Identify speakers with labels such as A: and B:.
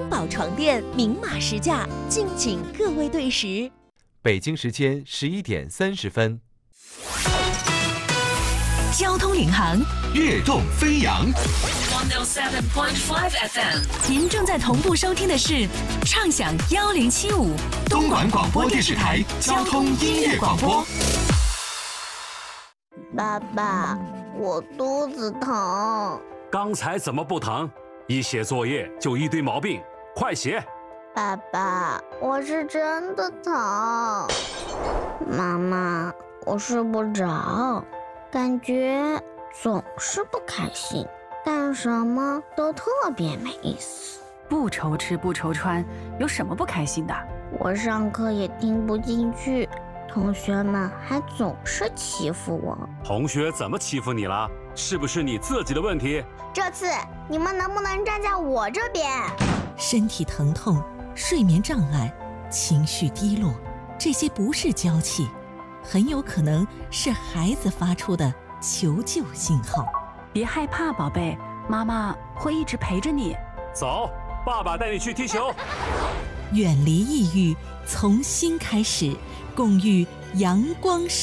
A: 宝床垫明码实价，敬请各位对时。
B: 北京时间11点30分。
C: 交通领航，
D: 跃动飞扬。
C: 107.5 FM， 您正在同步收听的是畅享1075
D: 东莞广播电视台交通音乐广播。
E: 爸爸，我肚子疼。
F: 刚才怎么不疼？一写作业就一堆毛病，快写。
E: 爸爸，我是真的疼。妈妈，我睡不着，感觉总是不开心，干什么都特别没意思。
G: 不愁吃不愁穿，有什么不开心的？
E: 我上课也听不进去，同学们还总是欺负我。
F: 同学怎么欺负你了？是不是你自己的问题？
E: 这次你们能不能站在我这边？
C: 身体疼痛、睡眠障碍、情绪低落，这些不是娇气，很有可能是孩子发出的求救信号。
G: 别害怕，宝贝，妈妈会一直陪着你。
F: 走，爸爸带你去踢球。
C: 远离抑郁，从心开始，共遇阳光